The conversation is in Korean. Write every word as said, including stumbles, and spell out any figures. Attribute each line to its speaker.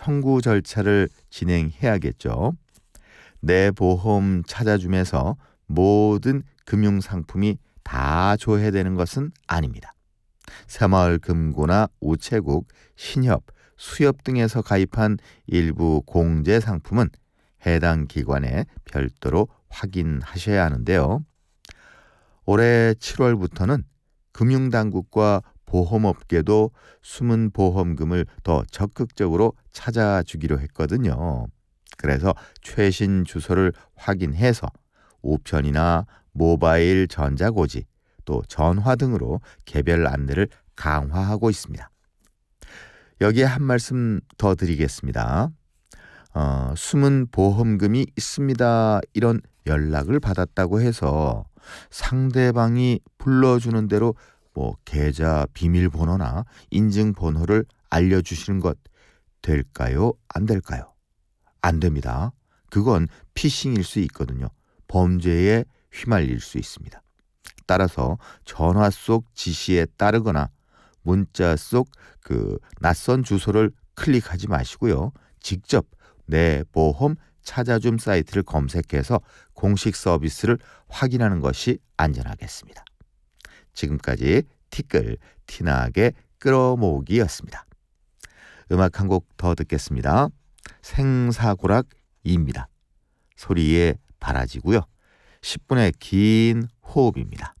Speaker 1: 청구 절차를 진행해야겠죠. 내 보험 찾아줌에서 모든 금융상품이 다 조회되는 것은 아닙니다. 새마을금고나 우체국, 신협, 수협 등에서 가입한 일부 공제 상품은 해당 기관에 별도로 확인하셔야 하는데요. 올해 칠월부터는 금융당국과 보험업계도 숨은 보험금을 더 적극적으로 찾아주기로 했거든요. 그래서 최신 주소를 확인해서 우편이나 모바일 전자고지, 또 전화 등으로 개별 안내를 강화하고 있습니다. 여기에 한 말씀 더 드리겠습니다. 어, 숨은 보험금이 있습니다. 이런 연락을 받았다고 해서 상대방이 불러주는 대로 뭐 계좌 비밀번호나 인증번호를 알려주시는 것 될까요? 안 될까요? 안 됩니다. 그건 피싱일 수 있거든요. 범죄에 휘말릴 수 있습니다. 따라서 전화 속 지시에 따르거나 문자 속 그 낯선 주소를 클릭하지 마시고요. 직접 내 보험 찾아줌 사이트를 검색해서 공식 서비스를 확인하는 것이 안전하겠습니다. 지금까지 티끌 티나게 끌어모으기였습니다. 음악 한 곡 더 듣겠습니다. 생사고락이입니다. 소리에 바라지고요. 십 분의 긴 호흡입니다.